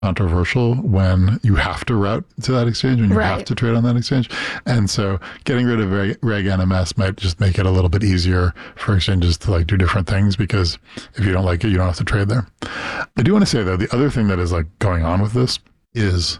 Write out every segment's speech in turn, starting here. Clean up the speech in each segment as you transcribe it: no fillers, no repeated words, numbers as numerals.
controversial when you have to route to that exchange and you have to trade on that exchange. And so getting rid of Reg NMS might just make it a little bit easier for exchanges to like do different things, because if you don't like it, you don't have to trade there. I do want to say though, the other thing that is like going on with this is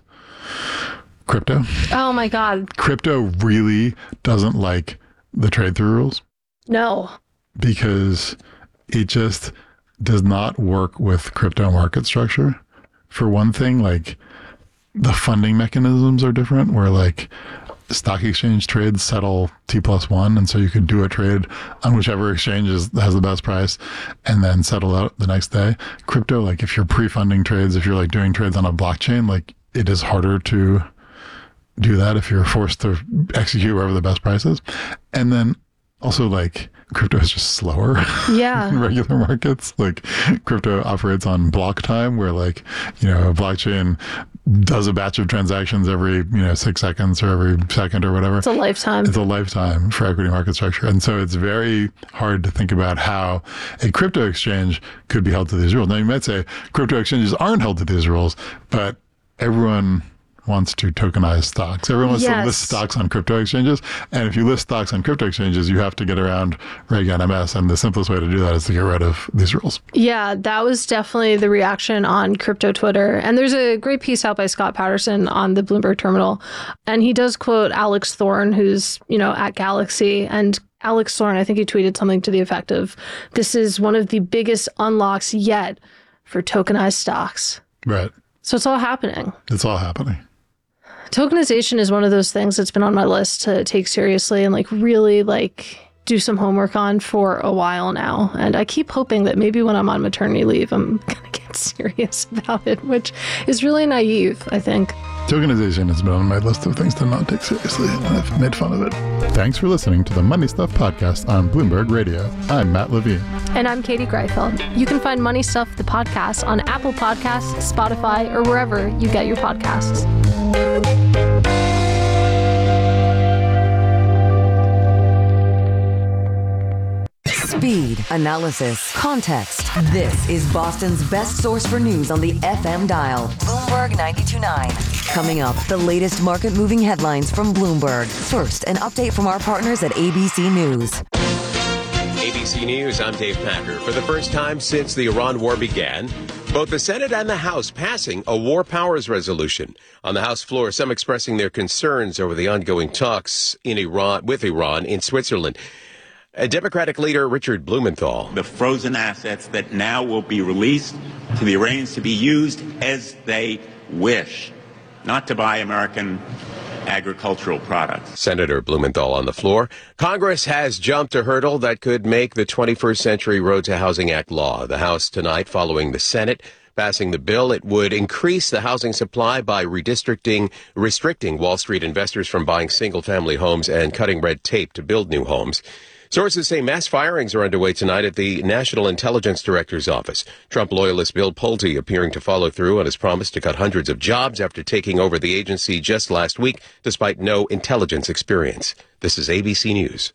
crypto. Oh my God. Crypto really doesn't like the trade through rules. No. Because it just does not work with crypto market structure. For one thing, like the funding mechanisms are different, where like stock exchange trades settle T+1. And so you can do a trade on whichever exchange has the best price and then settle out the next day. Crypto, like if you're pre-funding trades, if you're like doing trades on a blockchain, like it is harder to do that if you're forced to execute wherever the best price is. And then also like crypto is just slower than regular markets. Like crypto operates on block time, where like, you know, a blockchain does a batch of transactions every, 6 seconds or every second or whatever. It's a lifetime. It's a lifetime for equity market structure. And so it's very hard to think about how a crypto exchange could be held to these rules. Now you might say crypto exchanges aren't held to these rules, but everyone wants to tokenize stocks. Everyone wants to list stocks on crypto exchanges. And if you list stocks on crypto exchanges, you have to get around Reg NMS. And the simplest way to do that is to get rid of these rules. Yeah, that was definitely the reaction on crypto Twitter. And there's a great piece out by Scott Patterson on the Bloomberg terminal. And he does quote Alex Thorn, who's, at Galaxy. And Alex Thorn, I think he tweeted something to the effect of, this is one of the biggest unlocks yet for tokenized stocks. Right. So it's all happening. It's all happening. Tokenization is one of those things that's been on my list to take seriously and really do some homework on for a while now. And I keep hoping that maybe when I'm on maternity leave, I'm going to get serious about it, which is really naive, I think. Tokenization has been on my list of things to not take seriously, and I've made fun of it. Thanks for listening to the Money Stuff podcast on Bloomberg Radio. I'm Matt Levine. And I'm Katie Greifeld. You can find Money Stuff, the podcast, on Apple Podcasts, Spotify, or wherever you get your podcasts. Speed, analysis, context. This is Boston's best source for news on the FM dial. Bloomberg 92.9. Coming up, the latest market-moving headlines from Bloomberg. First, an update from our partners at ABC News. ABC News, I'm Dave Packer. For the first time since the Iran war began, both the Senate and the House passing a war powers resolution. On the House floor, some expressing their concerns over the ongoing talks with Iran in Switzerland. Democratic leader Richard Blumenthal. The frozen assets that now will be released to the Iranians to be used as they wish, not to buy American agricultural products. Senator Blumenthal on the floor. Congress has jumped a hurdle that could make the 21st Century Road to Housing Act law. The House tonight following the Senate passing the bill. It would increase the housing supply by restricting Wall Street investors from buying single-family homes and cutting red tape to build new homes. Sources say mass firings are underway tonight at the National Intelligence Director's office. Trump loyalist Bill Pulte appearing to follow through on his promise to cut hundreds of jobs after taking over the agency just last week, despite no intelligence experience. This is ABC News.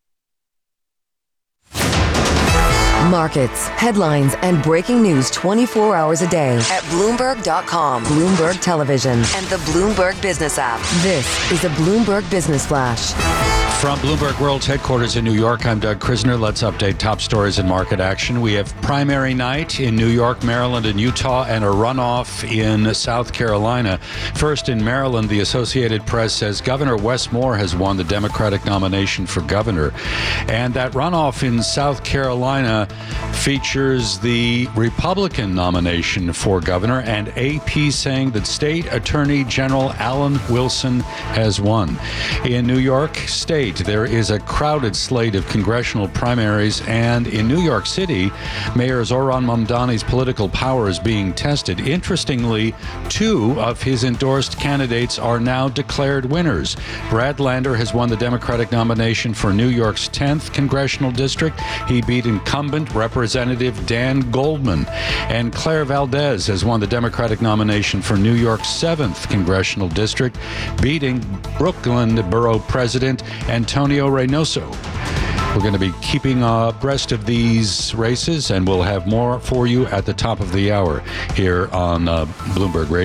Markets, headlines, and breaking news 24 hours a day at Bloomberg.com, Bloomberg Television, and the Bloomberg Business app. This is a Bloomberg Business Flash. From Bloomberg World's headquarters in New York, I'm Doug Krisner. Let's update top stories and market action. We have primary night in New York, Maryland, and Utah, and a runoff in South Carolina. First, in Maryland, the Associated Press says Governor Wes Moore has won the Democratic nomination for governor. And that runoff in South Carolina features the Republican nomination for governor, and AP saying that State Attorney General Alan Wilson has won. In New York State, there is a crowded slate of congressional primaries, and in New York City, Mayor Zohran Mamdani's political power is being tested. Interestingly, 2 of his endorsed candidates are now declared winners. Brad Lander has won the Democratic nomination for New York's 10th congressional district. He beat incumbent Representative Dan Goldman. And Claire Valdez has won the Democratic nomination for New York's 7th congressional district, beating Brooklyn Borough President Antonio Reynoso. We're going to be keeping abreast of these races, and we'll have more for you at the top of the hour here on Bloomberg Radio.